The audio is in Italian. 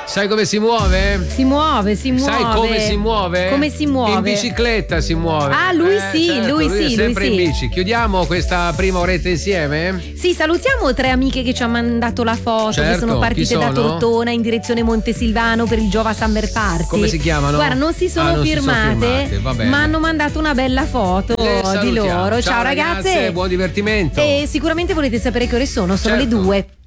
Sai come si muove? Si muove. Sai come si muove? Come si muove? In bicicletta si muove. Ah, lui sì, certo, lui è sì, sempre lui in sì. bici. Chiudiamo questa prima oretta insieme? Sì, salutiamo 3 amiche che ci hanno mandato la foto, Certo, che sono partite chi da sono? Tortona in direzione Montesilvano per il Giova Summer Party. Come si chiamano? Guarda, non si sono firmate, va bene. ma hanno mandato una bella foto Le di salutiamo. loro. Ciao ragazze, buon divertimento. e sicuramente volete sapere che ore sono Certo. le 2.